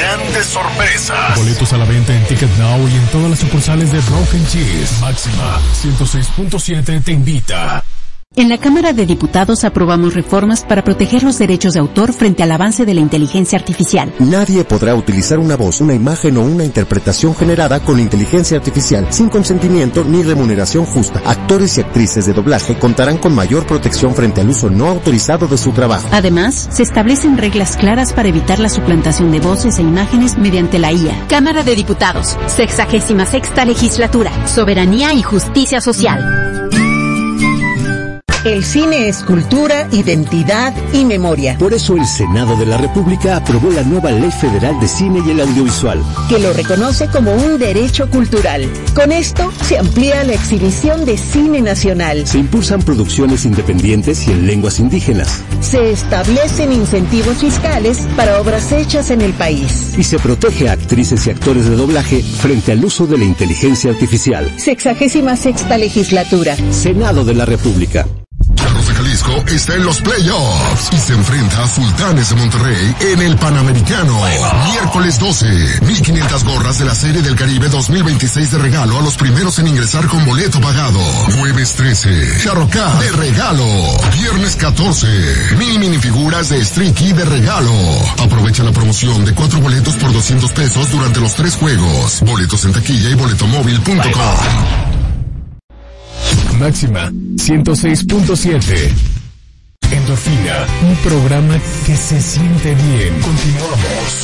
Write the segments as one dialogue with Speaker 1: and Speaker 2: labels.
Speaker 1: grandes sorpresas.
Speaker 2: Boletos a la venta en Ticket Now y en todas las sucursales de Rock and Cheese. Máxima 106.7 te invita.
Speaker 3: En la Cámara de Diputados aprobamos reformas para proteger los derechos de autor frente al avance de la inteligencia artificial.
Speaker 4: Nadie podrá utilizar una voz, una imagen o una interpretación generada con inteligencia artificial sin consentimiento ni remuneración justa. Actores y actrices de doblaje contarán con mayor protección frente al uso no autorizado de su trabajo.
Speaker 3: Además, se establecen reglas claras para evitar la suplantación de voces e imágenes mediante la IA. Cámara de Diputados, 66ª Legislatura, Soberanía y Justicia Social.
Speaker 5: El cine es cultura, identidad y memoria.
Speaker 6: Por eso el Senado de la República aprobó la nueva Ley Federal de Cine y el Audiovisual,
Speaker 5: que lo reconoce como un derecho cultural. Con esto se amplía la exhibición de cine nacional.
Speaker 6: Se impulsan producciones independientes y en lenguas indígenas.
Speaker 5: Se establecen incentivos fiscales para obras hechas en el país.
Speaker 6: Y se protege a actrices y actores de doblaje frente al uso de la inteligencia artificial.
Speaker 5: 66ª Legislatura.
Speaker 6: Senado de la República.
Speaker 1: Charros de Jalisco está en los playoffs y se enfrenta a Sultanes de Monterrey en el Panamericano. Miércoles 12, 1,500 gorras de la Serie del Caribe 2026 de regalo a los primeros en ingresar con boleto pagado. Jueves 13, Charro K de regalo. Viernes 14, 1,000 minifiguras de Streaky de regalo. Aprovecha la promoción de 4 boletos por $200 durante los 3 juegos. Boletos en taquilla y boletomóvil.com.
Speaker 2: Máxima 106.7. Endorfina, un programa que se siente bien. Continuamos.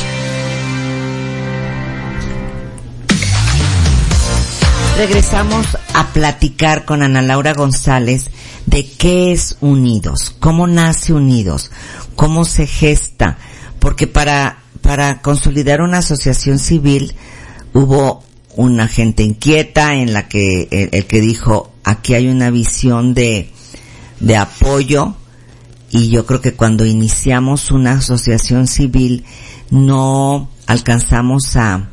Speaker 7: Regresamos a platicar con Ana Laura González de qué es Unidos, cómo nace Unidos, cómo se gesta, porque para consolidar una asociación civil hubo una gente inquieta en la que el que dijo aquí hay una visión de apoyo, y yo creo que cuando iniciamos una asociación civil no alcanzamos a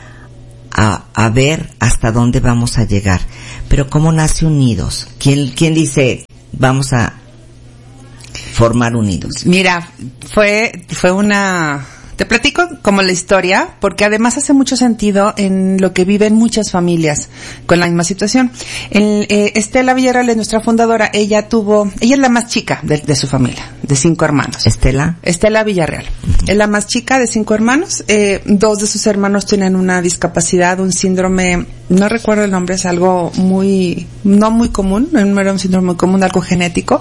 Speaker 7: ver hasta dónde vamos a llegar. Pero ¿cómo nace Unidos? ¿Quién dice vamos a formar Unidos?
Speaker 8: Mira, fue una... Te platico como la historia, porque además hace mucho sentido en lo que viven muchas familias con la misma situación. Estela Villarreal es nuestra fundadora. Ella es la más chica de su familia, de 5 hermanos. Estela Villarreal. Es la más chica de 5 hermanos. 2 de sus hermanos tienen una discapacidad, un síndrome, no recuerdo el nombre, es algo no muy común, no era un síndrome muy común, algo genético.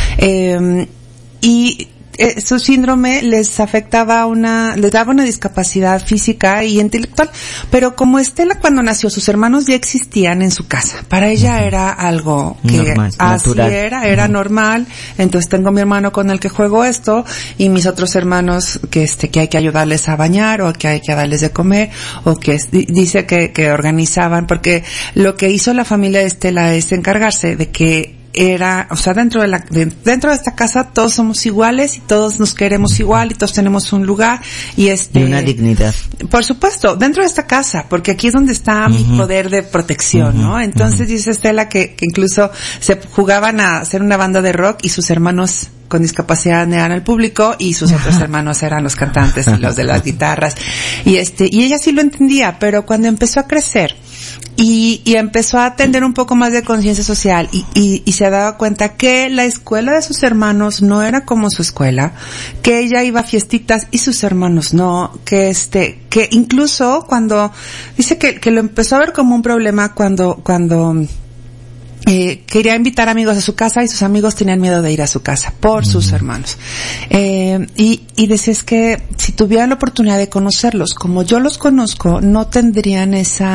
Speaker 8: Su síndrome les daba una discapacidad física y intelectual, pero como Estela cuando nació, sus hermanos ya existían en su casa. Para ella era algo que normal, así natural. Era normal. Entonces tengo mi hermano con el que juego esto y mis otros hermanos que hay que ayudarles a bañar o que hay que darles de comer o que dice que organizaban, porque lo que hizo la familia de Estela es encargarse de que dentro de esta casa todos somos iguales y todos nos queremos igual y todos tenemos un lugar y una dignidad. Por supuesto, dentro de esta casa, porque aquí es donde está mi poder de protección, ¿no? Entonces dice Estela que incluso se jugaban a hacer una banda de rock y sus hermanos con discapacidad eran el público y sus otros hermanos eran los cantantes y los de las guitarras y ella sí lo entendía, pero cuando empezó a crecer y empezó a tener un poco más de conciencia social y se daba cuenta que la escuela de sus hermanos no era como su escuela, que ella iba a fiestitas y sus hermanos no, que incluso cuando dice que lo empezó a ver como un problema cuando quería invitar amigos a su casa y sus amigos tenían miedo de ir a su casa por sus hermanos. Y decía, es que si tuvieran la oportunidad de conocerlos como yo los conozco, no tendrían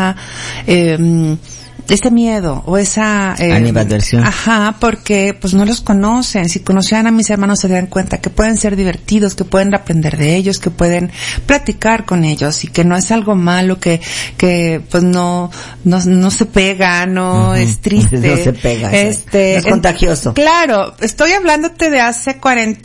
Speaker 8: ese miedo o esa animadversión. Porque pues no los conocen. Si conocieran a mis hermanos se darían cuenta que pueden ser divertidos, que pueden aprender de ellos, que pueden platicar con ellos y que no es algo malo, que pues no se pega, no es triste.
Speaker 7: No se pega. Es contagioso.
Speaker 8: Claro, estoy hablándote de hace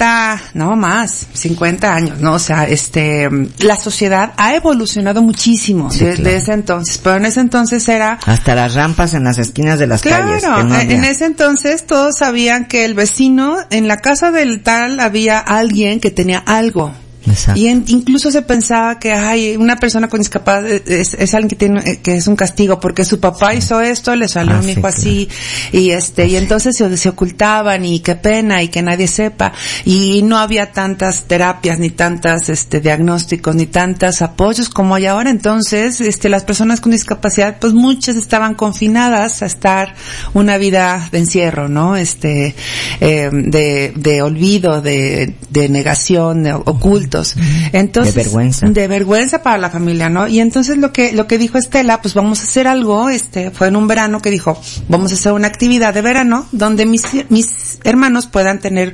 Speaker 8: 50 años, ¿no? O sea, la sociedad ha evolucionado muchísimo desde ese entonces, pero en ese entonces era
Speaker 7: hasta las rampas en las esquinas de las calles.
Speaker 8: Claro, en ese entonces todos sabían que el vecino, en la casa del tal había alguien que tenía algo.
Speaker 7: Exacto.
Speaker 8: Y incluso se pensaba que una persona con discapacidad es alguien que tiene, que es un castigo porque su papá hizo esto, le salió un hijo así, y y entonces se ocultaban, y qué pena, y que nadie sepa, y no había tantas terapias, ni tantas diagnósticos, ni tantos apoyos como hay ahora. Entonces las personas con discapacidad, pues muchas estaban confinadas a estar una vida de encierro, ¿no? De olvido, de negación, de ocultos. Entonces, de vergüenza para la familia, ¿no? Y entonces lo que dijo Estela, pues vamos a hacer algo, fue en un verano que dijo, vamos a hacer una actividad de verano donde mis hermanos puedan tener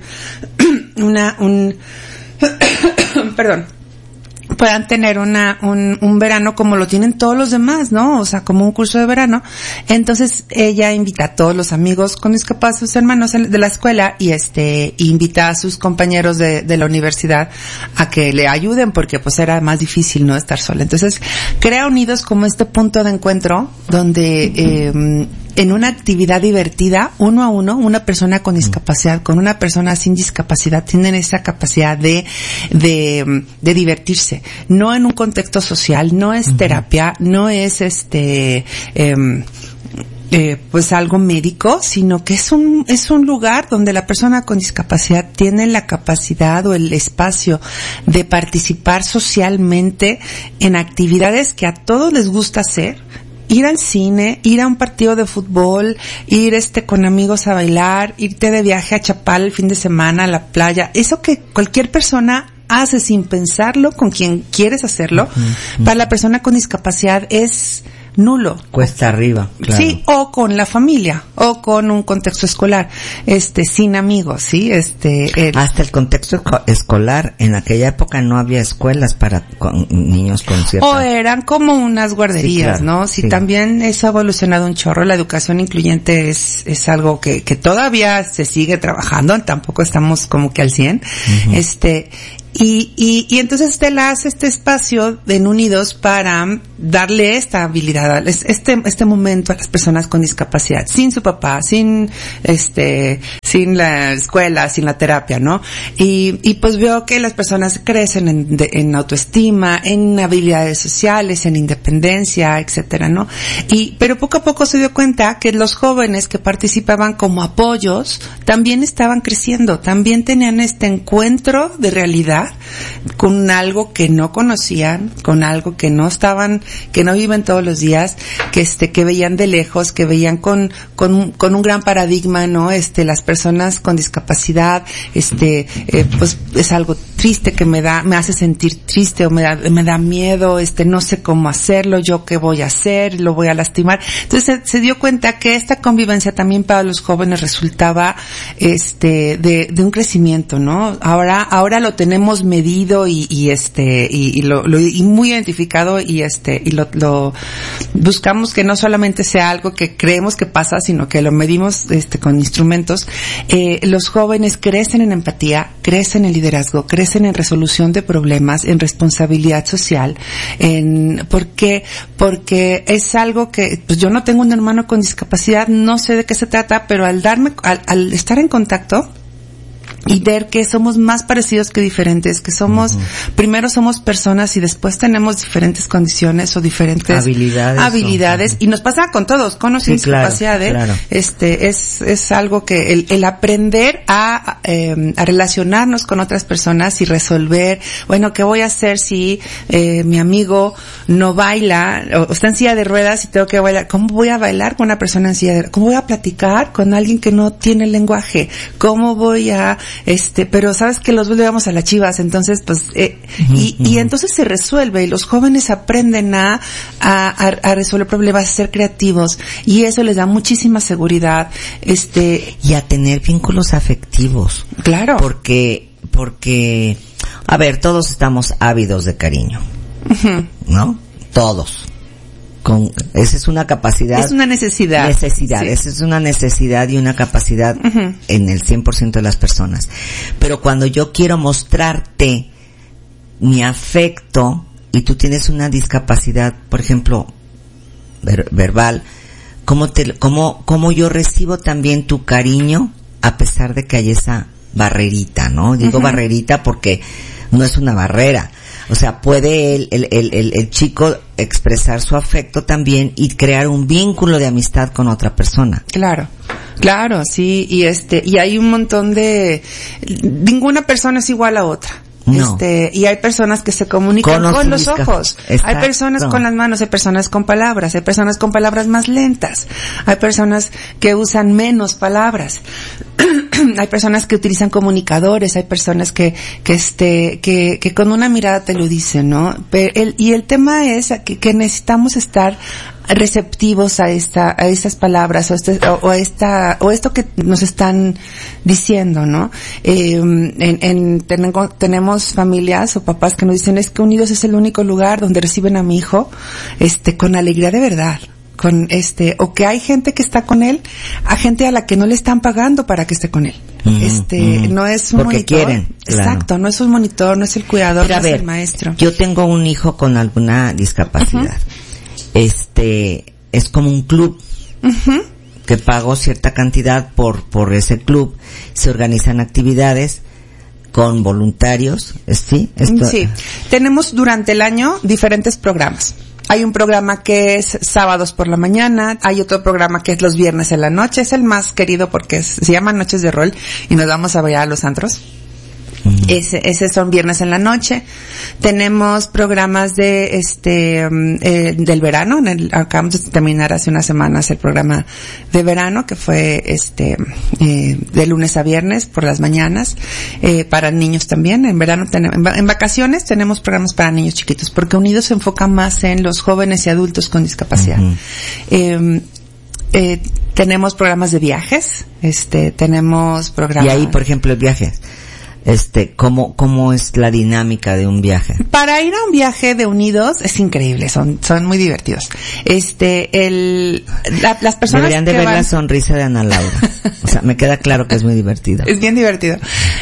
Speaker 8: puedan tener un verano como lo tienen todos los demás, ¿no? O sea, como un curso de verano. Entonces, ella invita a todos los amigos con discapacidad, sus hermanos de la escuela, y invita a sus compañeros de la universidad a que le ayuden, porque pues era más difícil, ¿no? Estar sola. Entonces, crea Unidos como este punto de encuentro donde, en una actividad divertida, uno a uno, una persona con discapacidad con una persona sin discapacidad tienen esa capacidad de divertirse. No en un contexto social, no es terapia, no es pues algo médico, sino que es un lugar donde la persona con discapacidad tiene la capacidad o el espacio de participar socialmente en actividades que a todos les gusta hacer. Ir al cine, ir a un partido de fútbol, ir con amigos a bailar, irte de viaje a Chapal el fin de semana, a la playa, eso que cualquier persona hace sin pensarlo con quien quieres hacerlo, para la persona con discapacidad es nulo.
Speaker 7: Cuesta arriba, claro.
Speaker 8: Sí, o con la familia, o con un contexto escolar, sin amigos, sí,
Speaker 7: hasta el contexto escolar, en aquella época no había escuelas para niños con cierta...
Speaker 8: O eran como unas guarderías, sí, claro, ¿no? Sí, también eso ha evolucionado un chorro, la educación incluyente es algo que todavía se sigue trabajando, tampoco estamos como que al 100, Y entonces Estela hace este espacio en Unidos para darle esta habilidad, este momento a las personas con discapacidad, sin su papá, sin la escuela, sin la terapia, ¿no? Y pues veo que las personas crecen en autoestima, en habilidades sociales, en independencia, etcétera, ¿no? Pero poco a poco se dio cuenta que los jóvenes que participaban como apoyos también estaban creciendo, también tenían este encuentro de realidad con algo que no conocían, con algo que no viven todos los días, que veían de lejos, que veían con un gran paradigma, ¿no? Las personas con discapacidad, pues es algo triste que me hace sentir triste, o me da miedo, no sé cómo hacerlo, yo qué voy a hacer, lo voy a lastimar. Entonces se dio cuenta que esta convivencia también para los jóvenes resultaba de un crecimiento, ¿no? Ahora lo tenemos medido y muy identificado, y lo buscamos que no solamente sea algo que creemos que pasa, sino que lo medimos con instrumentos. Los jóvenes crecen en empatía, crecen en liderazgo, crecen en resolución de problemas, en responsabilidad social, porque es algo que, pues yo no tengo un hermano con discapacidad, no sé de qué se trata, pero al estar en contacto y ver que somos más parecidos que diferentes, que primero somos personas y después tenemos diferentes condiciones o diferentes habilidades, y nos pasa con todos, con o sin discapacidad, claro. Es algo que el aprender a relacionarnos con otras personas y resolver, bueno, ¿qué voy a hacer si mi amigo no baila o está en silla de ruedas y tengo que bailar? ¿Cómo voy a bailar con una persona en silla de ruedas? ¿Cómo voy a platicar con alguien que no tiene lenguaje? ¿Cómo voy a pero sabes que los llevamos a las chivas, entonces pues y entonces se resuelve, y los jóvenes aprenden a resolver problemas, a ser creativos, y eso les da muchísima seguridad,
Speaker 7: y a tener vínculos afectivos.
Speaker 8: Claro.
Speaker 7: Porque a ver, todos estamos ávidos de cariño. ¿No? Todos. Esa es una capacidad.
Speaker 8: Es una necesidad.
Speaker 7: Sí. Esa es una necesidad y una capacidad en el 100% de las personas. Pero cuando yo quiero mostrarte mi afecto y tú tienes una discapacidad, por ejemplo, verbal, ¿cómo yo recibo también tu cariño a pesar de que hay esa barrerita, ¿no? Digo barrerita porque no es una barrera. O sea, puede el chico expresar su afecto también y crear un vínculo de amistad con otra persona.
Speaker 8: Claro, sí, y hay un montón ninguna persona es igual a otra.
Speaker 7: No.
Speaker 8: Y hay personas que se comunican con los ojos.
Speaker 7: Exacto.
Speaker 8: Hay personas con las manos, hay personas con palabras, hay personas con palabras más lentas, hay personas que usan menos palabras. Hay personas que utilizan comunicadores, hay personas que con una mirada te lo dicen, ¿no? Y el tema es que necesitamos estar receptivos a estas palabras o esto que nos están diciendo, ¿no? Tenemos familias o papás que nos dicen es que Unidos es el único lugar donde reciben a mi hijo con alegría de verdad. O que hay gente que está con él, a gente a la que no le están pagando para que esté con él. No es un
Speaker 7: porque
Speaker 8: monitor.
Speaker 7: Quieren, claro.
Speaker 8: Exacto, no es un monitor, no es el cuidador,
Speaker 7: Pero,
Speaker 8: no es el maestro.
Speaker 7: Yo tengo un hijo con alguna discapacidad. Es como un club. Que pago cierta cantidad por ese club. Se organizan actividades con voluntarios, ¿sí?
Speaker 8: Sí. Tenemos durante el año diferentes programas. Hay un programa que es sábados por la mañana, hay otro programa que es los viernes en la noche, es el más querido porque se llama Noches de Rol y nos vamos a bailar a los antros. Ese son viernes en la noche. Tenemos programas del verano. Acabamos de terminar hace unas semanas el programa de verano, que fue de lunes a viernes por las mañanas, para niños también. En verano en vacaciones tenemos programas para niños chiquitos, porque Unidos se enfoca más en los jóvenes y adultos con discapacidad. Tenemos programas de viajes, tenemos programas.
Speaker 7: Y ahí, por ejemplo, el viaje. ¿Cómo es la dinámica de un viaje?
Speaker 8: Para ir a un viaje de Unidos es increíble, son muy divertidos. Las personas
Speaker 7: deberían de ver la sonrisa de Ana Laura. O sea, me queda claro que es muy divertido.
Speaker 8: Es bien divertido.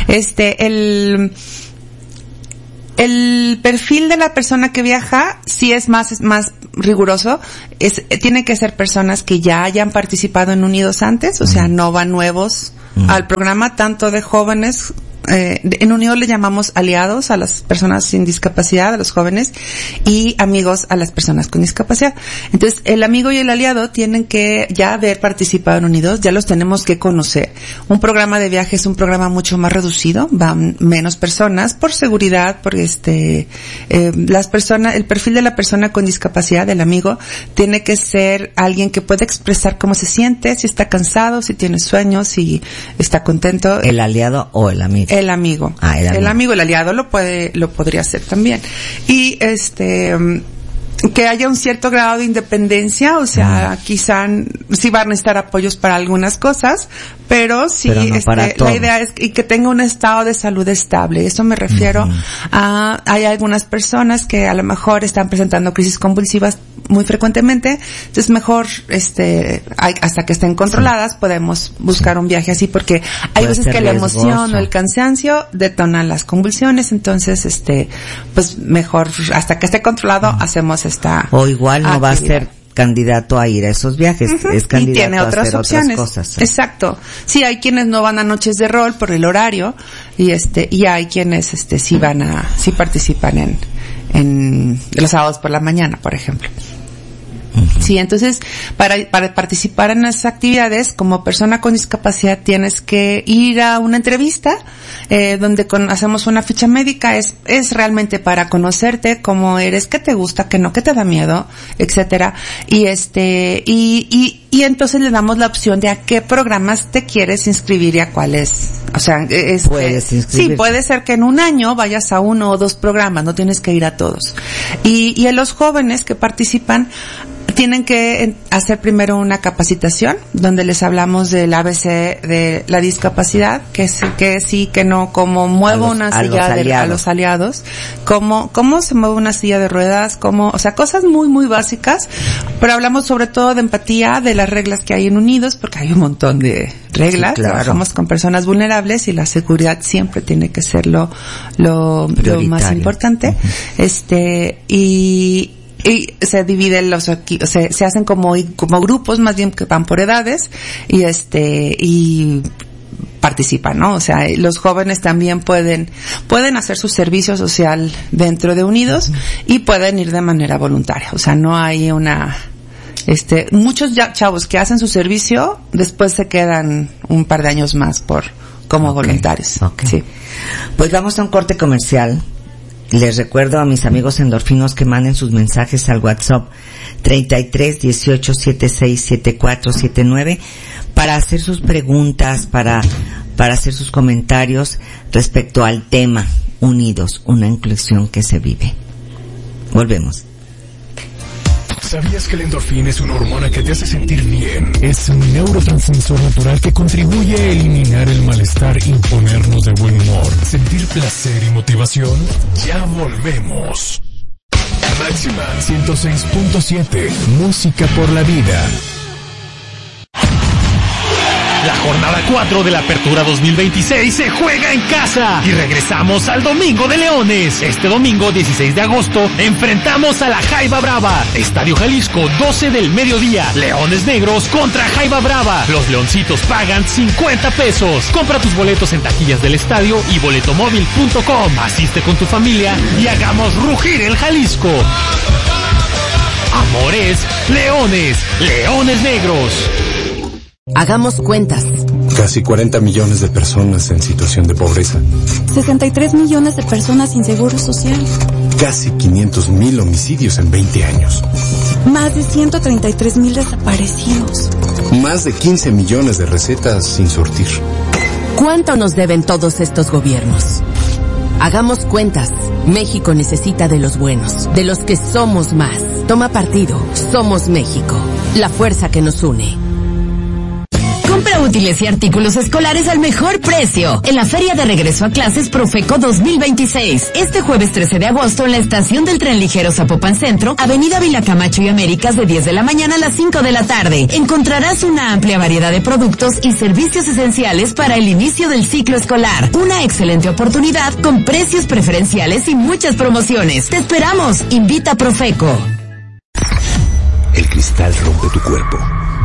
Speaker 8: El perfil de la persona que viaja sí es más riguroso. Tiene que ser personas que ya hayan participado en Unidos antes, o sea, no van nuevos al programa, tanto de jóvenes. En Unidos le llamamos aliados a las personas sin discapacidad, a los jóvenes, y amigos a las personas con discapacidad. Entonces, el amigo y el aliado tienen que ya haber participado en Unidos, ya los tenemos que conocer. Un programa de viaje es un programa mucho más reducido, van menos personas por seguridad, porque el perfil de la persona con discapacidad, del amigo, tiene que ser alguien que pueda expresar cómo se siente, si está cansado, si tiene sueños, si está contento.
Speaker 7: ¿El aliado o el amigo?
Speaker 8: El amigo. El amigo, el aliado lo podría hacer también. Y que haya un cierto grado de independencia, o sea, quizá sí van a necesitar apoyos para algunas cosas, pero sí,
Speaker 7: no
Speaker 8: la idea es que tenga un estado de salud estable. Eso me refiero hay algunas personas que a lo mejor están presentando crisis convulsivas muy frecuentemente, entonces mejor hasta que estén controladas podemos buscar un viaje así, porque hay veces que la emoción o el cansancio detonan las convulsiones, entonces pues mejor hasta que esté controlado hacemos esta
Speaker 7: o igual no actividad. Va a ser candidato a ir a esos viajes, es candidato
Speaker 8: y tiene otras
Speaker 7: a hacer
Speaker 8: opciones.
Speaker 7: Otras cosas.
Speaker 8: Exacto. Sí, hay quienes no van a Noches de Rol por el horario y hay quienes sí participan en los sábados por la mañana, por ejemplo. Sí, entonces, para participar en esas actividades, como persona con discapacidad, tienes que ir a una entrevista, donde hacemos una ficha médica, es realmente para conocerte, cómo eres, qué te gusta, qué no, qué te da miedo, etcétera, y entonces le damos la opción de a qué programas te quieres inscribir y a cuáles. O sea,
Speaker 7: puedes inscribirte.
Speaker 8: Sí, puede ser que en un año vayas a 1 o 2 programas, no tienes que ir a todos. Y a los jóvenes que participan, tienen que hacer primero una capacitación donde les hablamos del ABC de la discapacidad, que sí, que no, cómo muevo una silla a los aliados, cómo se mueve una silla de ruedas, o sea, cosas muy, muy básicas, pero hablamos sobre todo de empatía, de las reglas que hay en Unidos, porque hay un montón de reglas, sí, claro. Trabajamos con personas vulnerables y la seguridad siempre tiene que ser lo más importante, y se dividen se hacen como grupos, más bien que van por edades, y participan, ¿no? O sea, los jóvenes también pueden hacer su servicio social dentro de Unidos y pueden ir de manera voluntaria. O sea, no hay muchos chavos que hacen su servicio después se quedan un par de años más como voluntarios.
Speaker 7: Okay.
Speaker 8: Sí.
Speaker 7: Pues vamos a un corte comercial. Les recuerdo a mis amigos endorfinos que manden sus mensajes al WhatsApp 33 18 76 74 79 para hacer sus preguntas, para hacer sus comentarios respecto al tema Unidos, una inclusión que se vive. Volvemos.
Speaker 2: ¿Sabías que la endorfina es una hormona que te hace sentir bien? Es un neurotransmisor natural que contribuye a eliminar el malestar y ponernos de buen humor, sentir placer y motivación. Ya volvemos. Máxima 106.7, música por la vida.
Speaker 9: La jornada 4 de la Apertura 2026 se juega en casa y regresamos al Domingo de Leones. Este domingo 16 de agosto enfrentamos a la Jaiba Brava. Estadio Jalisco, 12 del mediodía. Leones Negros contra Jaiba Brava. Los leoncitos pagan 50 pesos. Compra tus boletos en taquillas del estadio y boletomóvil.com. Asiste con tu familia y hagamos rugir el Jalisco. Amores, Leones, Leones Negros.
Speaker 10: Hagamos cuentas.
Speaker 11: Casi 40 millones de personas en situación de pobreza.
Speaker 10: 63 millones de personas sin seguro social.
Speaker 11: Casi 500,000 homicidios en 20 años.
Speaker 10: Más de 133,000 desaparecidos.
Speaker 11: Más de 15 millones de recetas sin surtir.
Speaker 10: ¿Cuánto nos deben todos estos gobiernos? Hagamos cuentas. México necesita de los buenos, de los que somos más. Toma partido. Somos México. La fuerza que nos une.
Speaker 12: Compra útiles y artículos escolares al mejor precio en la Feria de Regreso a Clases Profeco 2026. Este jueves 13 de agosto en la estación del tren ligero Zapopan Centro, Avenida Vilacamacho y Américas, de 10 de la mañana a las 5 de la tarde. Encontrarás una amplia variedad de productos y servicios esenciales para el inicio del ciclo escolar. Una excelente oportunidad con precios preferenciales y muchas promociones. ¡Te esperamos! Invita a Profeco.
Speaker 6: El cristal rompe tu cuerpo.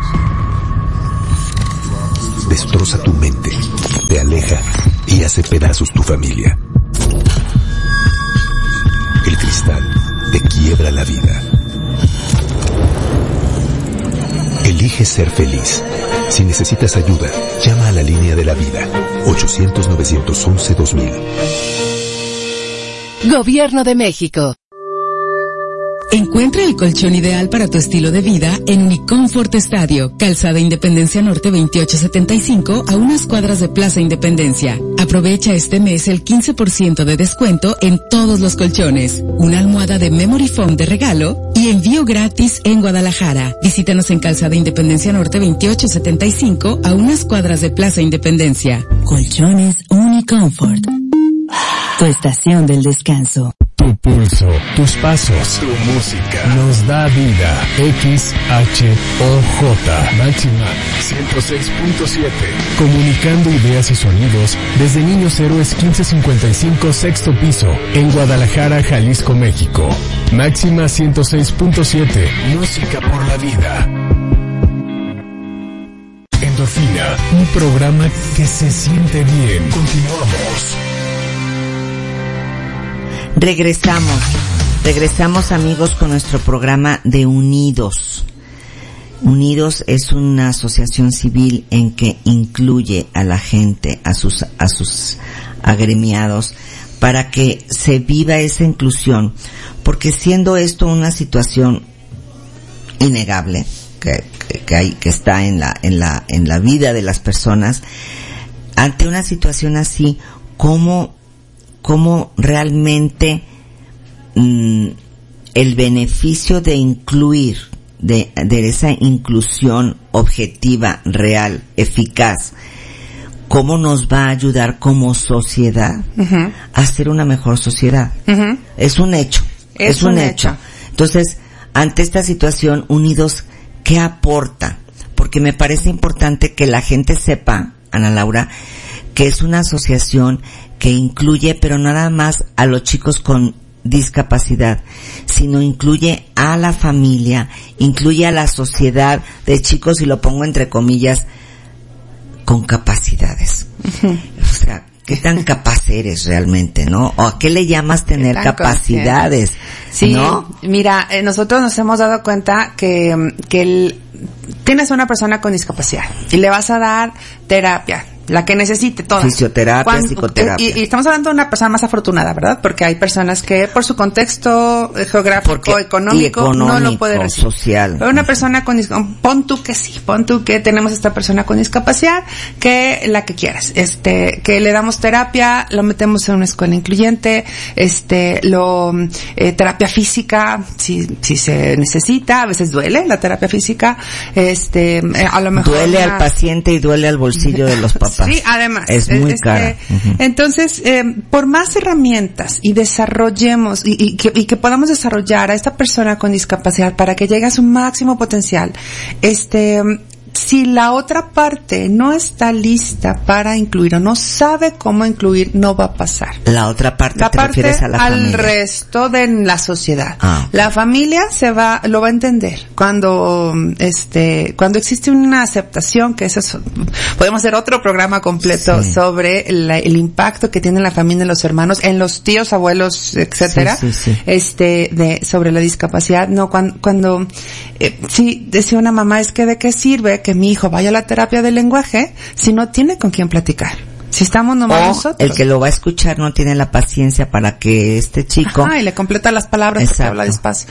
Speaker 6: Destroza tu mente, te aleja y hace pedazos tu familia. El cristal te quiebra la vida. Elige ser feliz. Si necesitas ayuda, llama a la línea de la vida. 800-911-2000.
Speaker 10: Gobierno de México.
Speaker 13: Encuentra el colchón ideal para tu estilo de vida en Uniconfort Estadio, Calzada Independencia Norte 2875, a unas cuadras de Plaza Independencia. Aprovecha este mes el 15% de descuento en todos los colchones, una almohada de Memory Foam de regalo y envío gratis en Guadalajara. Visítanos en Calzada Independencia Norte 2875, a unas cuadras de Plaza Independencia.
Speaker 12: Colchones Uniconfort. Tu estación del descanso.
Speaker 2: Tu pulso, tus pasos, tu música nos da vida. XHOJ Máxima 106.7. Comunicando ideas y sonidos desde Niños Héroes 1555 sexto piso en Guadalajara, Jalisco, México. Máxima 106.7. Música por la vida. Endorfina, un programa que se siente bien. Continuamos.
Speaker 7: Regresamos amigos con nuestro programa de Unidos. Unidos es una asociación civil en que incluye a la gente, a sus agremiados, para que se viva esa inclusión, porque siendo esto una situación innegable que está en la vida de las personas, ante una situación así, ¿cómo realmente el beneficio de incluir, de esa inclusión objetiva, real, eficaz, cómo nos va a ayudar como sociedad a ser una mejor sociedad? Es un hecho. Es un hecho. Entonces, ante esta situación, Unidos, ¿qué aporta? Porque me parece importante que la gente sepa, Ana Laura, que es una asociación que incluye, pero nada más a los chicos con discapacidad, sino incluye a la familia, incluye a la sociedad de chicos, y lo pongo entre comillas, con capacidades. O sea, ¿qué tan capaz eres realmente, no? ¿O a qué le llamas tener capacidades?
Speaker 8: Sí,
Speaker 7: ¿no?
Speaker 8: Mira, nosotros nos hemos dado cuenta que tienes una persona con discapacidad y le vas a dar terapia, la que necesite, todas.
Speaker 7: Fisioterapia, psicoterapia.
Speaker 8: Y estamos hablando de una persona más afortunada, ¿verdad? Porque hay personas que por su contexto geográfico, económico, no lo pueden recibir.
Speaker 7: Social.
Speaker 8: Pero una persona con discapacidad, pon tú que tenemos esta persona con discapacidad, que la que quieras, que le damos terapia, lo metemos en una escuela incluyente, terapia física, si se necesita, a veces duele la terapia física, a lo mejor
Speaker 7: duele al paciente y duele al bolsillo de los papás.
Speaker 8: Sí, además.
Speaker 7: Es muy cara.
Speaker 8: Entonces, por más herramientas y desarrollemos y que podamos desarrollar a esta persona con discapacidad para que llegue a su máximo potencial, si la otra parte no está lista para incluir o no sabe cómo incluir, no va a pasar.
Speaker 7: La otra parte,
Speaker 8: la
Speaker 7: te
Speaker 8: parte
Speaker 7: refieres a la
Speaker 8: al
Speaker 7: familia.
Speaker 8: resto de la sociedad.
Speaker 7: Ah.
Speaker 8: La familia lo va a entender cuando existe una aceptación, que eso podemos hacer otro programa completo sobre el impacto que tiene la familia en los hermanos, en los tíos, abuelos, etcétera, sobre la discapacidad. No, cuando decía una mamá, es que de qué sirve que mi hijo vaya a la terapia del lenguaje si no tiene con quién platicar. Si estamos nomás nosotros.
Speaker 7: El que lo va a escuchar no tiene la paciencia para que este chico.
Speaker 8: Y le completa las palabras. Exacto. Porque habla despacio.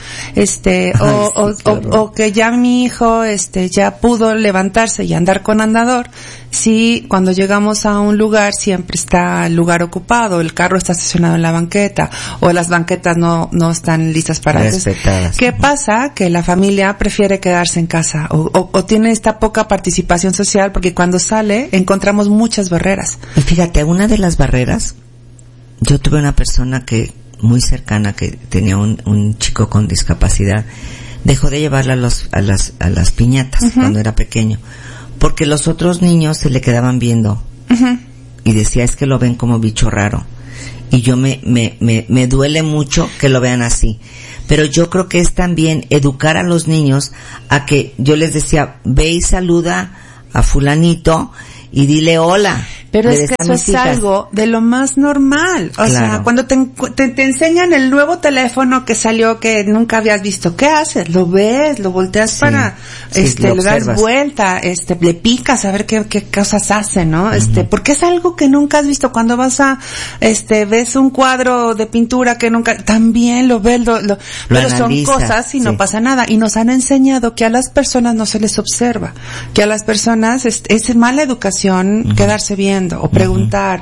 Speaker 8: O que ya mi hijo, ya pudo levantarse y andar con andador. Si cuando llegamos a un lugar siempre está el lugar ocupado, el carro está estacionado en la banqueta, o las banquetas no están listas para
Speaker 7: respetadas.
Speaker 8: ¿Qué pasa? Que la familia prefiere quedarse en casa, o tiene esta poca participación social, porque cuando sale encontramos muchas barreras.
Speaker 7: Y fíjate, una de las barreras, yo tuve una persona muy cercana que tenía un chico con discapacidad, dejó de llevarla a las piñatas cuando era pequeño, porque los otros niños se le quedaban viendo y decía, es que lo ven como bicho raro, y yo me duele mucho que lo vean así. Pero yo creo que es también educar a los niños a que, yo les decía, ve y saluda a fulanito y dile hola.
Speaker 8: Pero es que eso es algo de lo más normal. O sea, cuando te enseñan el nuevo teléfono que salió que nunca habías visto, ¿qué haces? Lo ves, lo volteas para, le das vuelta, le picas a ver qué cosas hace, ¿no? Porque es algo que nunca has visto. Cuando vas ves un cuadro de pintura que nunca, también lo ves, pero son cosas y no pasa nada. Y nos han enseñado que a las personas no se les observa, que a las personas es mala educación quedarse viendo o preguntar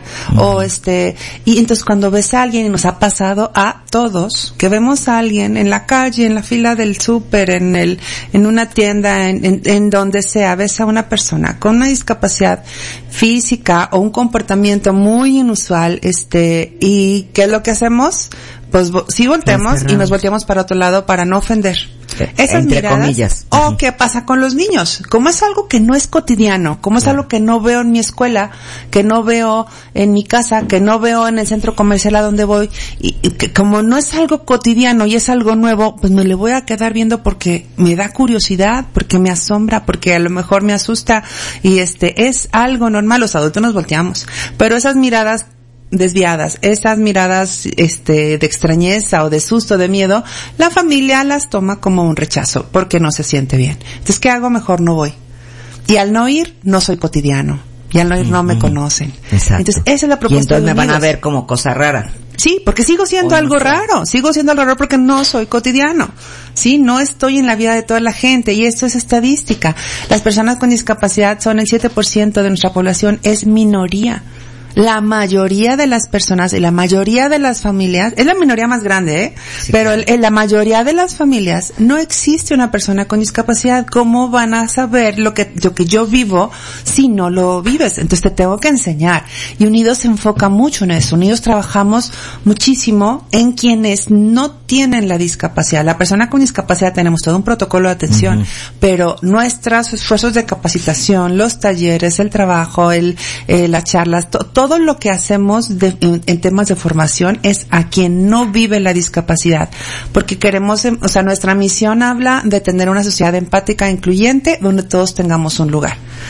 Speaker 8: y entonces cuando ves a alguien, y nos ha pasado a todos que vemos a alguien en la calle, en la fila del súper, en una tienda, en donde sea, ves a una persona con una discapacidad física o un comportamiento muy inusual, y ¿qué es lo que hacemos? Pues sí volteamos y nos volteamos para otro lado para no ofender. Esas
Speaker 7: entre
Speaker 8: miradas,
Speaker 7: comillas.
Speaker 8: O qué pasa con los niños, como es algo que no es cotidiano, como es algo que no veo en mi escuela, que no veo en mi casa, que no veo en el centro comercial a donde voy, y que como no es algo cotidiano y es algo nuevo, pues me le voy a quedar viendo porque me da curiosidad, porque me asombra, porque a lo mejor me asusta, y es algo normal. Los adultos nos volteamos, pero esas miradas desviadas, esas miradas de extrañeza o de susto, de miedo, la familia las toma como un rechazo porque no se siente bien. Entonces, ¿qué hago? Mejor no voy. Y al no ir, no soy cotidiano. Y al no ir, no me conocen.
Speaker 7: Exacto.
Speaker 8: Entonces, esa es la propuesta.
Speaker 7: Y entonces me van a ver como cosa rara.
Speaker 8: Sí, porque sigo siendo algo raro. Sigo siendo algo raro porque no soy cotidiano. Sí, no estoy en la vida de toda la gente, y esto es estadística. Las personas con discapacidad son el 7% de nuestra población, es minoría. La mayoría de las personas y la mayoría de las familias, es la minoría más grande, sí, pero en la mayoría de las familias no existe una persona con discapacidad. ¿Cómo van a saber lo que yo vivo si no lo vives? Entonces te tengo que enseñar. Y Unidos se enfoca mucho en eso. Unidos trabajamos muchísimo en quienes no tienen la discapacidad. La persona con discapacidad tenemos todo un protocolo de atención, pero nuestros esfuerzos de capacitación, los talleres, el trabajo, las charlas, todo lo que hacemos en temas de formación es a quien no vive la discapacidad, porque queremos, nuestra misión habla de tener una sociedad empática e incluyente donde todos tengamos un lugar.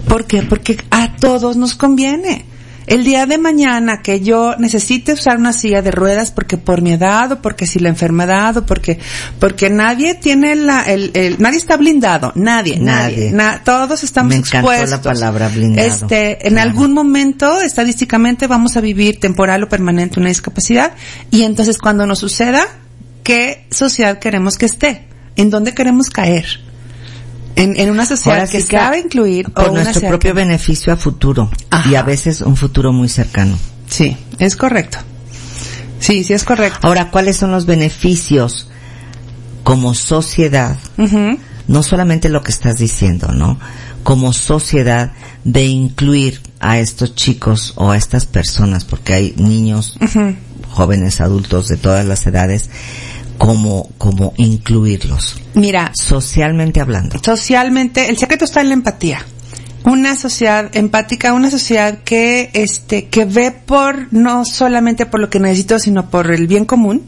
Speaker 8: ¿Por qué? Porque a todos nos conviene. El día de mañana que yo necesite usar una silla de ruedas porque por mi edad o porque si la enfermedad o porque nadie tiene nadie está blindado, nadie. Todos estamos expuestos.
Speaker 7: Me encantó la palabra blindado.
Speaker 8: En algún momento, estadísticamente, vamos a vivir temporal o permanente una discapacidad y entonces cuando nos suceda, ¿qué sociedad queremos que esté? ¿En dónde queremos caer? En una sociedad que sabe incluir
Speaker 7: por nuestro propio beneficio a futuro. Ajá. Y a veces un futuro muy cercano.
Speaker 8: Sí, es correcto. Sí, es correcto.
Speaker 7: Ahora, ¿cuáles son los beneficios como sociedad? Uh-huh. No solamente lo que estás diciendo, ¿no? Como sociedad de incluir a estos chicos o a estas personas, porque hay niños, uh-huh, jóvenes, adultos de todas las edades, como incluirlos.
Speaker 8: Mira,
Speaker 7: socialmente hablando.
Speaker 8: Socialmente, el secreto está en la empatía. Una sociedad empática, una sociedad que ve no solamente por lo que necesito, sino por el bien común.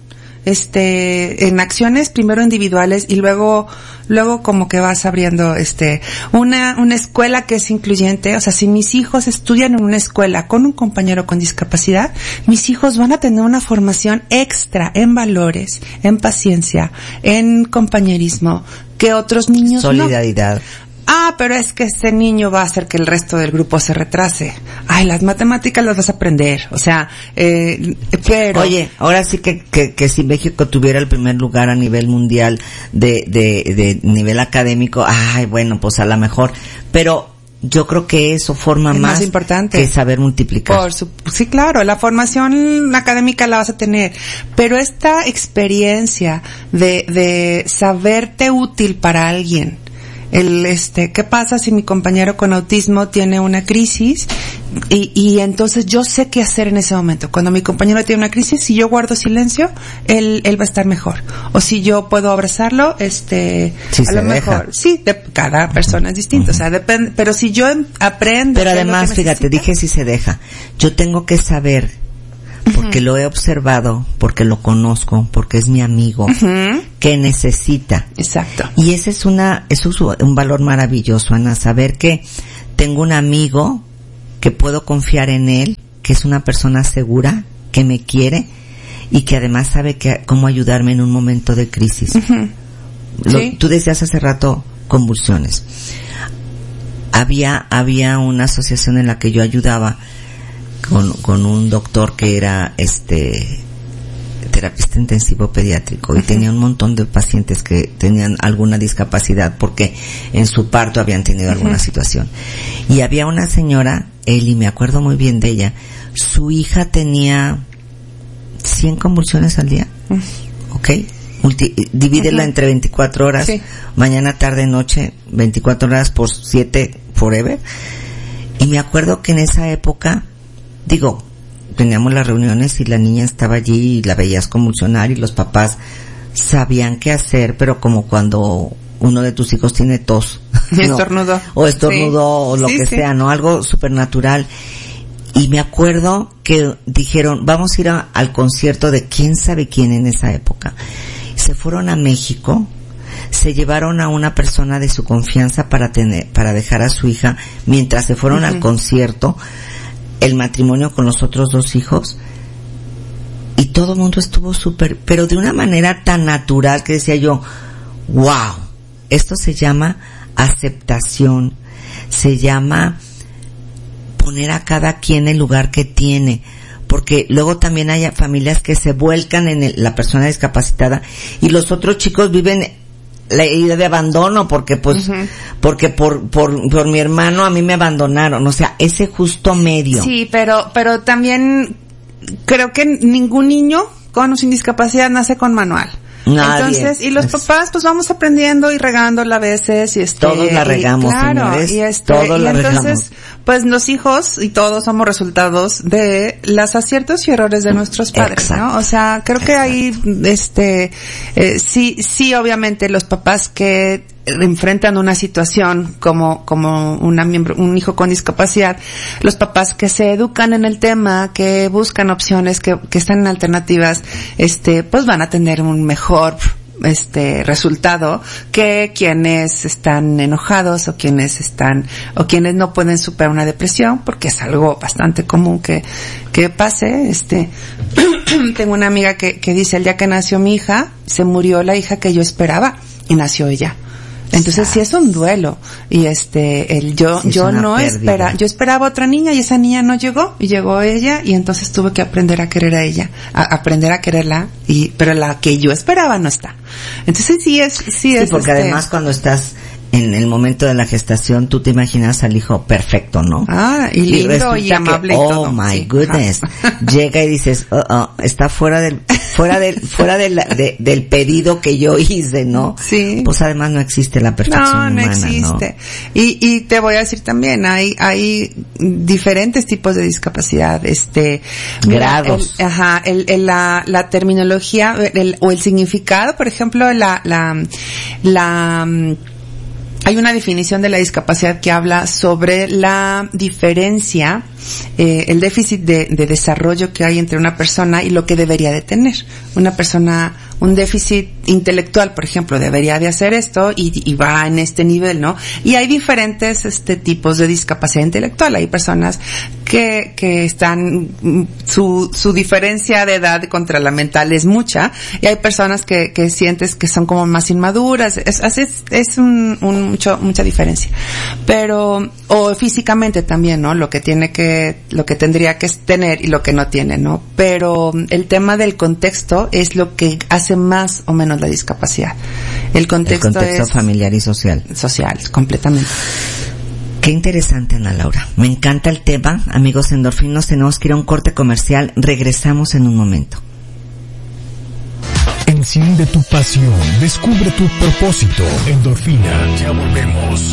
Speaker 8: En acciones primero individuales y luego como que vas abriendo una escuela que es incluyente. O sea, si mis hijos estudian en una escuela con un compañero con discapacidad, mis hijos van a tener una formación extra en valores, en paciencia, en compañerismo que otros niños
Speaker 7: solidaridad.
Speaker 8: No. Pero es que ese niño va a hacer que el resto del grupo se retrase. Las matemáticas las vas a aprender. O sea, pero...
Speaker 7: Oye, ahora sí que si México tuviera el primer lugar a nivel mundial de nivel académico, bueno, pues a lo mejor. Pero yo creo que eso forma más
Speaker 8: importante
Speaker 7: que saber multiplicar.
Speaker 8: Sí, claro, la formación académica la vas a tener. Pero esta experiencia de saberte útil para alguien, ¿qué pasa si mi compañero con autismo tiene una crisis? Y entonces yo sé qué hacer en ese momento. Cuando mi compañero tiene una crisis, si yo guardo silencio, él va a estar mejor. O si yo puedo abrazarlo, a lo mejor. Sí, cada persona es distinta. Uh-huh. O sea, depende, pero si yo aprendo.
Speaker 7: Pero además, fíjate, dije si se deja. Yo tengo que saber, porque lo he observado, porque lo conozco, porque es mi amigo, uh-huh, que necesita.
Speaker 8: Exacto.
Speaker 7: Y eso es un valor maravilloso, Ana, saber que tengo un amigo, que puedo confiar en él, que es una persona segura, que me quiere y que además sabe cómo ayudarme en un momento de crisis. Uh-huh. Sí. Tú decías hace rato convulsiones. Había una asociación en la que yo ayudaba con un doctor que era terapista intensivo pediátrico y tenía un montón de pacientes que tenían alguna discapacidad porque en su parto habían tenido alguna situación. Y había una señora, Eli, me acuerdo muy bien de ella, su hija tenía 100 convulsiones al día, ¿ok? Divídela entre 24 horas, sí, mañana, tarde, noche, 24 horas por 7 forever. Y me acuerdo que en esa época, teníamos las reuniones y la niña estaba allí y la veías convulsionar y los papás sabían qué hacer, pero como cuando uno de tus hijos tiene tos, ¿no?
Speaker 8: Estornudo.
Speaker 7: O estornudo, sí, o lo que sea, ¿no? Algo supernatural. Y me acuerdo que dijeron, vamos a ir al concierto de quién sabe quién en esa época. Se fueron a México, se llevaron a una persona de su confianza para dejar a su hija mientras se fueron, uh-huh, al concierto, el matrimonio con los otros 2 hijos, y todo el mundo estuvo pero de una manera tan natural que decía yo, wow, esto se llama aceptación, se llama poner a cada quien el lugar que tiene, porque luego también hay familias que se vuelcan en la persona discapacitada y los otros chicos viven la idea de abandono porque uh-huh, porque por mi hermano a mí me abandonaron, o sea, ese justo medio.
Speaker 8: Sí, pero también creo que ningún niño con o sin discapacidad nace con manual.
Speaker 7: Nadie.
Speaker 8: Entonces, y los papás pues vamos aprendiendo y regándola a veces y
Speaker 7: todos la regamos,
Speaker 8: claro,
Speaker 7: señores,
Speaker 8: todos la
Speaker 7: regamos.
Speaker 8: Entonces, pues los hijos y todos somos resultados de los aciertos y errores de nuestros padres. Exacto. ¿No? O sea, creo que ahí sí obviamente los papás que enfrentan una situación como un hijo con discapacidad, los papás que se educan en el tema, que buscan opciones, que están en alternativas, pues van a tener un mejor resultado que quienes están enojados o quienes no pueden superar una depresión, porque es algo bastante común que pase. Tengo una amiga que dice, el día que nació mi hija, se murió la hija que yo esperaba y nació ella. Entonces sí es un duelo y yo esperaba otra niña y esa niña no llegó y llegó ella y entonces tuve que aprender a querer a ella, aprender a quererla pero la que yo esperaba no está. Entonces sí es
Speaker 7: porque además cuando estás en el momento de la gestación tú te imaginas al hijo perfecto, ¿no?
Speaker 8: Y lindo y amable y todo.
Speaker 7: Oh my goodness. Llega y dices, está fuera del pedido que yo hice, ¿no?
Speaker 8: Sí.
Speaker 7: Pues además no existe la perfección humana,
Speaker 8: no existe. ¿No? Y te voy a decir también, hay diferentes tipos de discapacidad,
Speaker 7: grados.
Speaker 8: La terminología o el significado, por ejemplo, hay una definición de la discapacidad que habla sobre la diferencia, el déficit de desarrollo que hay entre una persona y lo que debería de tener. Una persona, un déficit intelectual, por ejemplo, debería de hacer esto y va en este nivel, ¿no? Y hay diferentes tipos de discapacidad intelectual. Hay personas que están, su diferencia de edad contra la mental es mucha, y hay personas que sientes que son como más inmaduras. Es mucha diferencia. Pero, o físicamente también, ¿no? Lo que tendría que tener y lo que no tiene, ¿no? Pero el tema del contexto es lo que hace más o menos la discapacidad. El contexto es
Speaker 7: familiar y social.
Speaker 8: Social, completamente.
Speaker 7: Qué interesante, Ana Laura. Me encanta el tema. Amigos endorfinos, tenemos que ir a un corte comercial. Regresamos en un momento.
Speaker 2: Enciende tu pasión, descubre tu propósito. Endorfina, ya volvemos.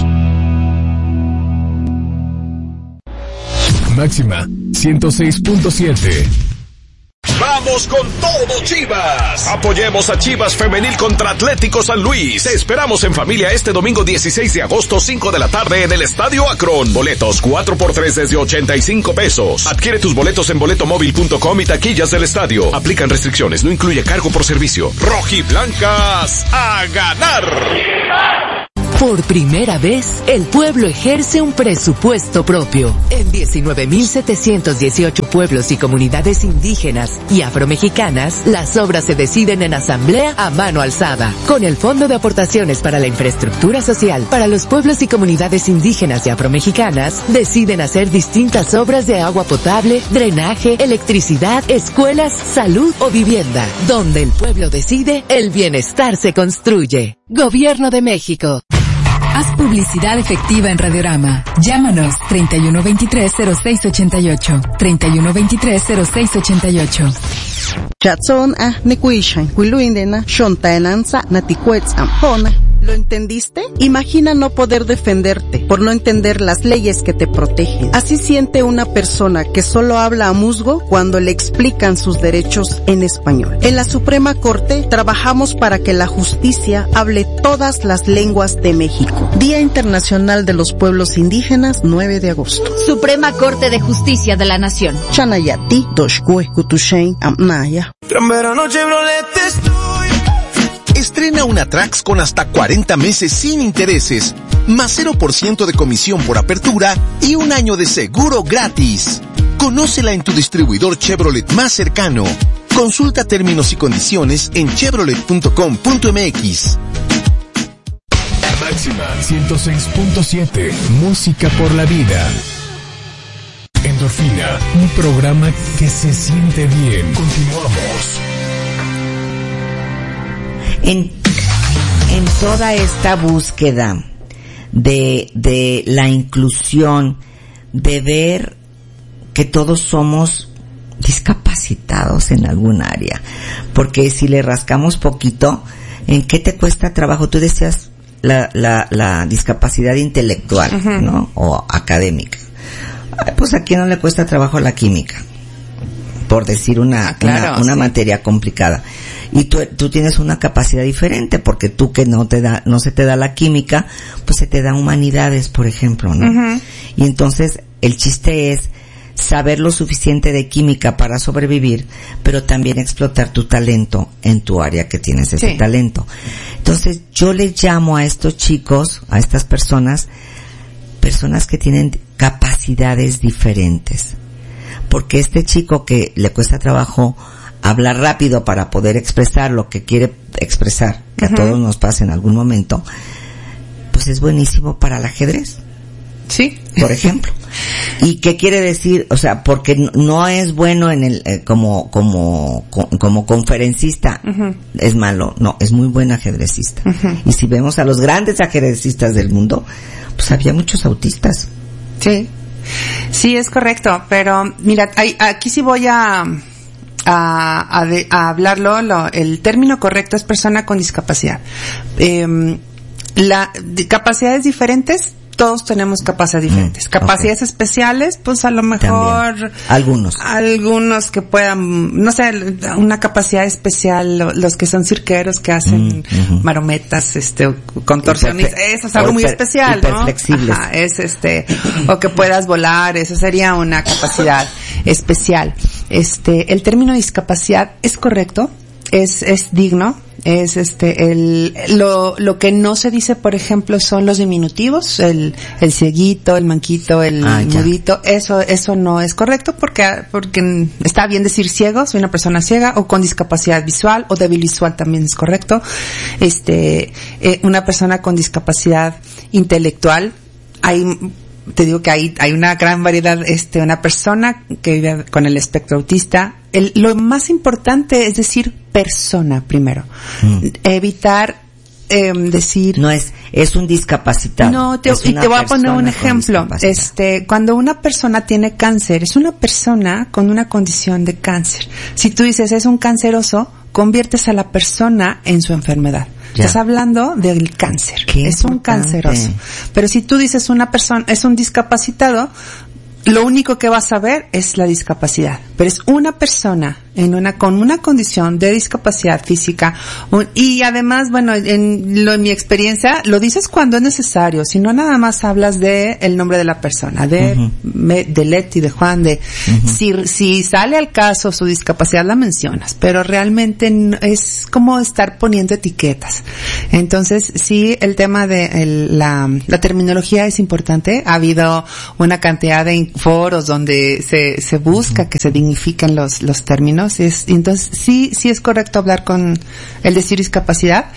Speaker 2: Máxima 106.7.
Speaker 14: ¡Vamos con todo, Chivas! Apoyemos a Chivas Femenil contra Atlético San Luis. Te esperamos en familia este domingo 16 de agosto, 5 de la tarde en el Estadio Akron. Boletos 4x3 desde 85 pesos. Adquiere tus boletos en boletomóvil.com y taquillas del estadio. Aplican restricciones, no incluye cargo por servicio. Rojiblancas a ganar.
Speaker 15: Por primera vez, el pueblo ejerce un presupuesto propio. En 19.718 pueblos y comunidades indígenas y afromexicanas, las obras se deciden en asamblea a mano alzada. Con el Fondo de Aportaciones para la Infraestructura Social para los pueblos y comunidades indígenas y afromexicanas, deciden hacer distintas obras de agua potable, drenaje, electricidad, escuelas, salud o vivienda. Donde el pueblo decide, el bienestar se construye. Gobierno de México.
Speaker 13: Haz publicidad efectiva en Radiorama. Llámanos 3123-0688. 3123-0688.
Speaker 16: Chatson nekuishan kuiluindena shontaenanza natikuetzam hona. ¿Lo entendiste? Imagina no poder defenderte por no entender las leyes que te protegen. Así siente una persona que solo habla a musgo cuando le explican sus derechos en español. En la Suprema Corte trabajamos para que la justicia hable todas las lenguas de México. Día Internacional de los Pueblos Indígenas, 9 de agosto.
Speaker 17: Suprema Corte de Justicia de la Nación.
Speaker 16: Chanayati, Doshkue, Kutushain, Amnaya.
Speaker 18: Estrena una Trax con hasta 40 meses sin intereses, más 0% de comisión por apertura y un año de seguro gratis. Conócela en tu distribuidor Chevrolet más cercano. Consulta términos y condiciones en chevrolet.com.mx.
Speaker 2: Máxima 106.7. Música por la vida. Endorfina, un programa que se siente bien. Continuamos.
Speaker 7: En toda esta búsqueda de la inclusión, de ver que todos somos discapacitados en algún área, porque si le rascamos poquito, ¿en qué te cuesta trabajo? Tú decías la discapacidad intelectual, uh-huh, ¿no? O académica. Pues a quién no le cuesta trabajo la química, por decir una materia complicada. Y tú tienes una capacidad diferente, porque tú que no se te da la química, pues se te da humanidades, por ejemplo, ¿no? Uh-huh. Y entonces el chiste es saber lo suficiente de química para sobrevivir, pero también explotar tu talento en tu área que tienes ese talento. Entonces, yo le llamo a estos chicos, a estas personas que tienen capacidades diferentes. Porque este chico que le cuesta trabajo hablar rápido para poder expresar lo que quiere expresar, que a todos nos pasa en algún momento, pues es buenísimo para el ajedrez.
Speaker 8: Sí.
Speaker 7: Por ejemplo. ¿Y qué quiere decir? O sea, porque no es bueno en el como conferencista, es malo. No, es muy buen ajedrecista. Y si vemos a los grandes ajedrecistas del mundo, pues había muchos autistas.
Speaker 8: Sí. Sí, es correcto, pero mira, aquí sí voy a hablarlo, el término correcto es persona con discapacidad. Capacidades diferentes, todos tenemos capacidades diferentes. Capacidades especiales, pues a lo mejor algunos que puedan, no sé, una capacidad especial, los que son cirqueros que hacen marometas, contorsiones, eso es algo muy especial, ¿no?
Speaker 7: Flexibles.
Speaker 8: Ajá, es o que puedas volar, eso sería una capacidad especial. El término discapacidad es correcto, es digno. Es lo que no se dice, por ejemplo, son los diminutivos, el cieguito, el manquito, el mudito, eso no es correcto porque está bien decir ciego, soy una persona ciega, o con discapacidad visual o débil visual también es correcto. Una persona con discapacidad intelectual, te digo que hay una gran variedad, una persona que vive con el espectro autista. Lo más importante es decir persona primero. Evitar decir
Speaker 7: no es un discapacitado.
Speaker 8: No, te voy a poner un ejemplo. Cuando una persona tiene cáncer, es una persona con una condición de cáncer. Si tú dices es un canceroso, conviertes a la persona en su enfermedad. Ya. Estás hablando del cáncer. Es un canceroso. Pero si tú dices una persona es un discapacitado, lo único que vas a ver es la discapacidad. Pero es una persona con una condición de discapacidad física. Y además, bueno, en mi experiencia, lo dices cuando es necesario. Si no, nada más hablas de el nombre de la persona, de Leti, de Juan, si sale al caso su discapacidad la mencionas. Pero realmente es como estar poniendo etiquetas. Entonces, sí, el tema de la terminología es importante. Ha habido una cantidad de foros donde se busca que se dignifiquen los términos. Entonces sí es correcto hablar con el decir discapacidad,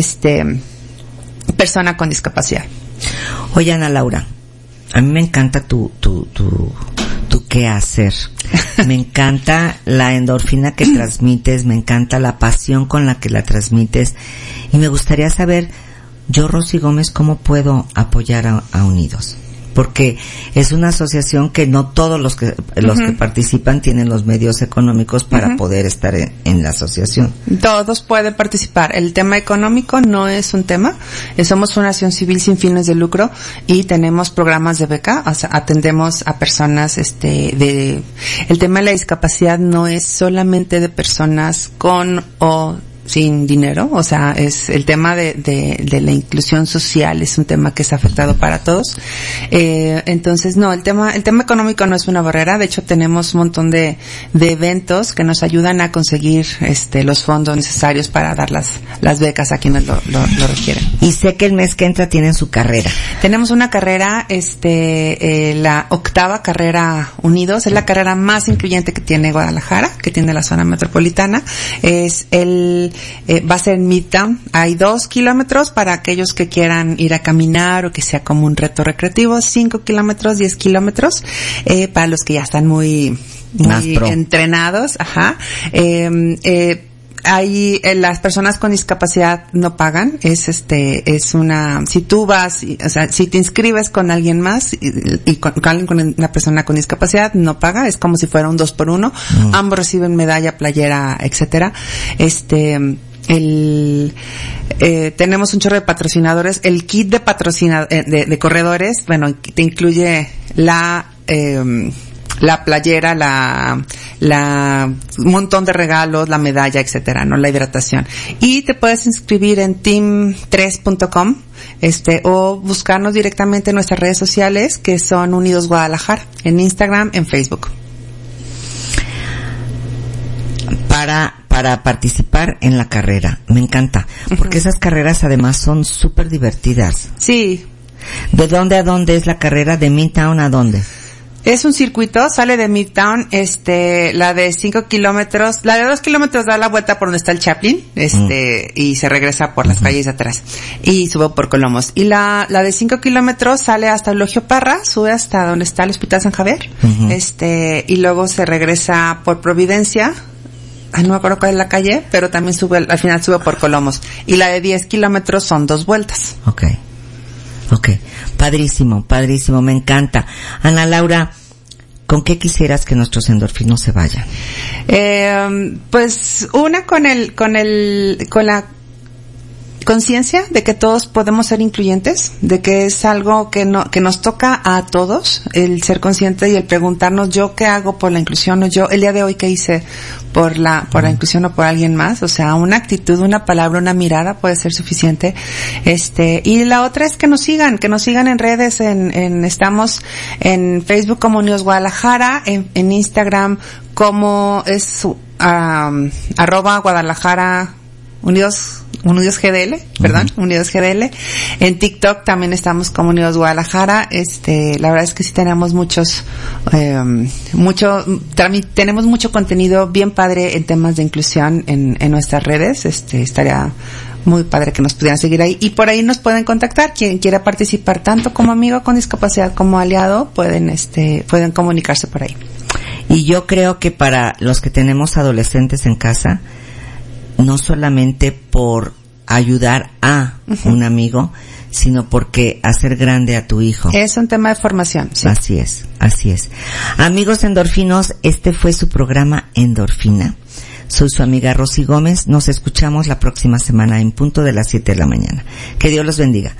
Speaker 8: persona con discapacidad.
Speaker 7: Oye, Ana Laura, a mí me encanta tu qué hacer. Me encanta la endorfina que transmites, me encanta la pasión con la que la transmites, y me gustaría saber, yo, Rosy Gómez, ¿cómo puedo apoyar a Unidos? Porque es una asociación que no todos los que participan tienen los medios económicos para poder estar en la asociación.
Speaker 8: Todos pueden participar. El tema económico no es un tema. Somos una asociación civil sin fines de lucro y tenemos programas de beca. O sea, atendemos a personas, el tema de la discapacidad no es solamente de personas con o sin dinero, o sea, es el tema de la inclusión social, es un tema que es afectado para todos. Entonces, no, el tema económico no es una barrera. De hecho, tenemos un montón de eventos que nos ayudan a conseguir los fondos necesarios para dar las becas a quienes lo requieren.
Speaker 7: Y sé que el mes que entra tienen su carrera.
Speaker 8: Tenemos una carrera, la 8ª carrera Unidos, es la carrera más incluyente que tiene Guadalajara, que tiene la zona metropolitana. Va a ser en Midtown. Hay 2 kilómetros para aquellos que quieran ir a caminar o que sea como un reto recreativo. 5 kilómetros, 10 kilómetros, para los que ya están muy entrenados. Ajá. Las personas con discapacidad no pagan. Si tú vas, o sea, si te inscribes con alguien más y con alguien con una persona con discapacidad, no paga. Es como si fuera un 2x1. Ambos reciben medalla, playera, etcétera. Tenemos un chorro de patrocinadores. El kit de de corredores, bueno, te incluye la playera, un montón de regalos, la medalla, etcétera, ¿no? La hidratación. Y te puedes inscribir en team3.com, o buscarnos directamente en nuestras redes sociales, que son Unidos Guadalajara, en Instagram, en Facebook.
Speaker 7: Para participar en la carrera. Me encanta. Porque esas carreras además son súper divertidas.
Speaker 8: Sí.
Speaker 7: ¿De dónde a dónde es la carrera? ¿De Midtown a dónde?
Speaker 8: Es un circuito, sale de Midtown, la de 5 kilómetros, la de 2 kilómetros da la vuelta por donde está el Chaplin, y se regresa por las calles de atrás, y sube por Colomos. Y la de 5 kilómetros sale hasta Eulogio Parra, sube hasta donde está el Hospital San Javier, y luego se regresa por Providencia. No me acuerdo cuál es la calle, pero también al final sube por Colomos. Y la de 10 kilómetros son 2 vueltas.
Speaker 7: Okay. Padrísimo, me encanta. Ana Laura, ¿con qué quisieras que nuestros endorfinos se vayan?
Speaker 8: Pues una con la conciencia de que todos podemos ser incluyentes, de que es algo que nos toca a todos, el ser consciente y el preguntarnos yo qué hago por la inclusión, o yo el día de hoy qué hice por la inclusión o por alguien más. O sea, una actitud, una palabra, una mirada puede ser suficiente. Y la otra es que nos sigan en redes, estamos en Facebook como Unidos Guadalajara, en Instagram como es @Guadalajara Unidos GDL, Unidos GDL. En TikTok también estamos como Unidos Guadalajara. La verdad es que sí tenemos tenemos mucho contenido bien padre en temas de inclusión en nuestras redes. Estaría muy padre que nos pudieran seguir ahí, y por ahí nos pueden contactar. Quien quiera participar tanto como amigo con discapacidad como aliado pueden comunicarse por ahí.
Speaker 7: Y yo creo que para los que tenemos adolescentes en casa, no solamente por ayudar a un amigo, sino porque hacer grande a tu hijo.
Speaker 8: Es un tema de formación. Sí.
Speaker 7: Así es. Amigos endorfinos, este fue su programa Endorfina. Soy su amiga Rosy Gómez. Nos escuchamos la próxima semana en punto de las 7 de la mañana. Que Dios los bendiga.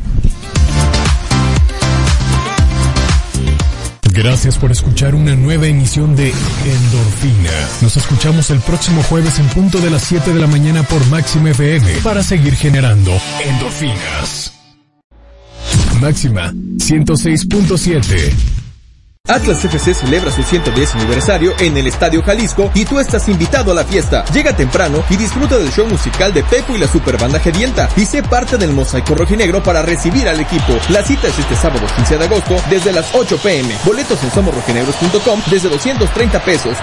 Speaker 2: Gracias por escuchar una nueva emisión de Endorfina. Nos escuchamos el próximo jueves en punto de las 7 de la mañana por Máxima FM para seguir generando endorfinas. Máxima 106.7.
Speaker 19: Atlas FC celebra su 110 aniversario en el Estadio Jalisco y tú estás invitado a la fiesta. Llega temprano y disfruta del show musical de Pepo y la Superbanda Gedienta y sé parte del mosaico rojinegro para recibir al equipo. La cita es este sábado 15 de agosto desde las 8 p.m. Boletos en somosrojinegros.com desde 230 pesos.